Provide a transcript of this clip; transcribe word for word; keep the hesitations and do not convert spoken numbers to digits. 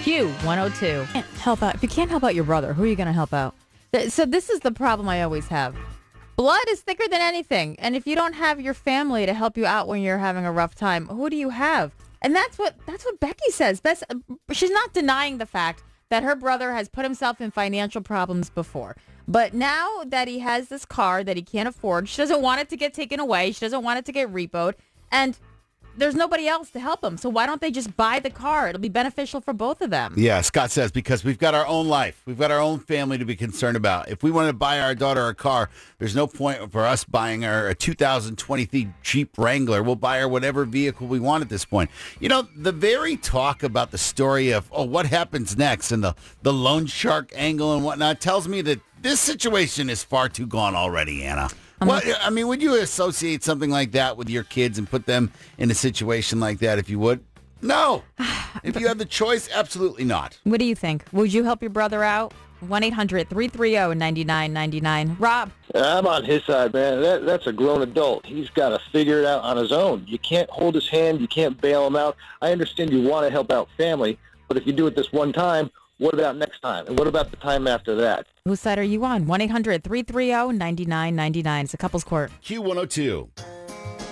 Q one oh two. Can't help out. If you can't help out your brother, who are you going to help out? Th- So this is the problem I always have. Blood is thicker than anything. And if you don't have your family to help you out when you're having a rough time, who do you have? And that's what that's what Becky says. Bess, she's not denying the fact that her brother has put himself in financial problems before. But now that he has this car that he can't afford, she doesn't want it to get taken away. She doesn't want it to get repoed. And there's nobody else to help him. So why don't they just buy the car? It'll be beneficial for both of them. Yeah, Scott says, because we've got our own life. We've got our own family to be concerned about. If we want to buy our daughter a car, there's no point for us buying her a two thousand twenty-three Jeep Wrangler. We'll buy her whatever vehicle we want at this point. You know, the very talk about the story of, oh, what happens next and the, the loan shark angle and whatnot tells me that this situation is far too gone already, Anna. What, I mean, would you associate something like that with your kids and put them in a situation like that if you would? No. If you had the choice, absolutely not. What do you think? Would you help your brother out? one eight hundred three three zero nine nine nine nine. Rob. I'm on his side, man. That, that's a grown adult. He's got to figure it out on his own. You can't hold his hand. You can't bail him out. I understand you want to help out family, but if you do it this one time, what about next time? And what about the time after that? Whose side are you on? one eight hundred three three zero nine nine nine nine. It's a couple's court. Q one oh two.